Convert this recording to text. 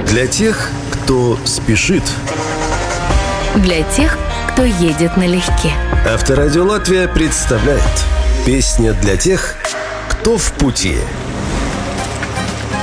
Для тех, кто спешит. Для тех, кто едет налегке. Авторадио Латвия представляет песня для тех, кто в пути.